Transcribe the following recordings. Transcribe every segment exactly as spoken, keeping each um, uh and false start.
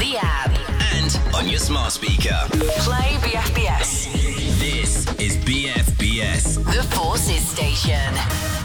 the app, and on your smart speaker. play B F B S. This is B F B S, The Forces Station.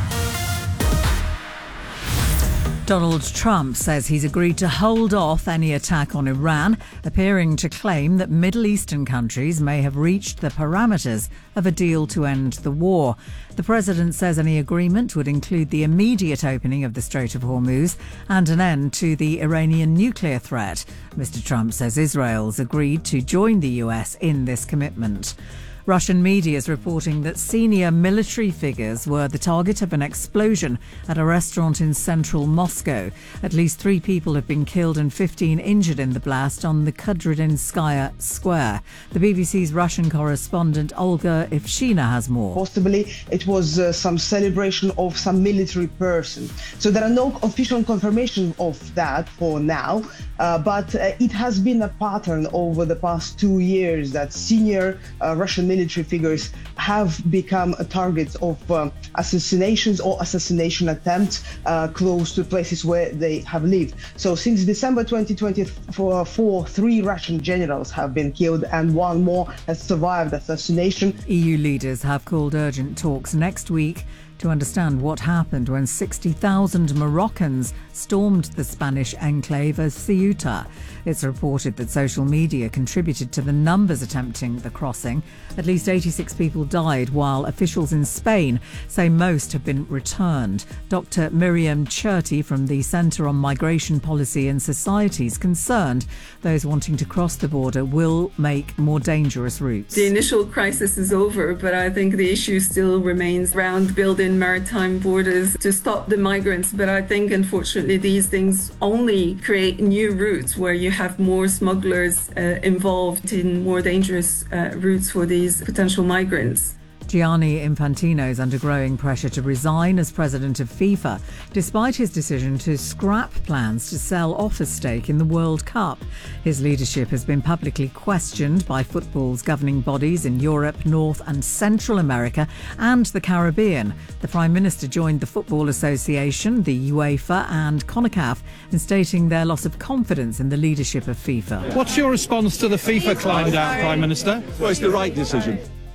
Donald Trump says he's agreed to hold off any attack on Iran, appearing to claim that Middle Eastern countries may have reached the parameters of a deal to end the war. The president says any agreement would include the immediate opening of the Strait of Hormuz and an end to the Iranian nuclear threat. Mister Trump says Israel's agreed to join the U S in this commitment. Russian media is reporting that senior military figures were the target of an explosion at a restaurant in central Moscow. At least three people have been killed and fifteen injured in the blast on the Kudryadinskaya Square. The B B C's Russian correspondent Olga Ivshina has more. Possibly it was uh, some celebration of some military person. So there are no official confirmation of that for now, uh, but uh, it has been a pattern over the past two years that senior uh, Russian military military figures have become targets of um, assassinations or assassination attempts uh, close to places where they have lived. So since December twenty twenty-four, three Russian generals have been killed and one more has survived assassination. E U leaders have called urgent talks next week to understand what happened when sixty thousand Moroccans stormed the Spanish enclave of Ceuta. It's reported that social media contributed to the numbers attempting the crossing. At least eighty-six people died, while officials in Spain say most have been returned. Doctor Miriam Cherty from the Centre on Migration Policy and Society is concerned those wanting to cross the border will make more dangerous routes. The initial crisis is over, but I think the issue still remains around building maritime borders to stop the migrants. But I think, unfortunately, these things only create new routes where you have more smugglers uh, involved in more dangerous uh, routes for these potential migrants. Gianni Infantino is under growing pressure to resign as president of FIFA, despite his decision to scrap plans to sell off a stake in the World Cup. His leadership has been publicly questioned by football's governing bodies in Europe, North and Central America and the Caribbean. The Prime Minister joined the Football Association, the UEFA and CONCACAF in stating their loss of confidence in the leadership of FIFA. What's your response to the FIFA climb down, Prime Minister? Well, it's the right decision.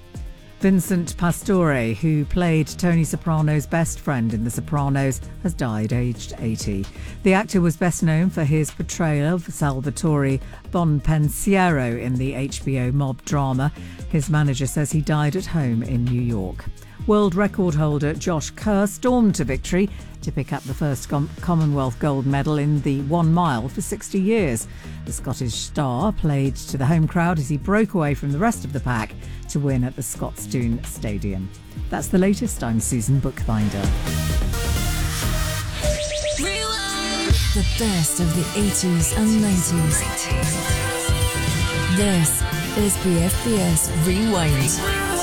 Vincent Pastore, who played Tony Soprano's best friend in The Sopranos, has died aged eighty. The actor was best known for his portrayal of Salvatore Bonpensiero in the H B O mob drama. His manager says he died at home in New York. World record holder Josh Kerr stormed to victory to pick up the first Com- Commonwealth gold medal in the one mile for sixty years. The Scottish star played to the home crowd as he broke away from the rest of the pack to win at the Scotstoun Stadium. That's the latest. I'm Susan Bookbinder. The best of the eighties and nineties. This is B F B S Rewind.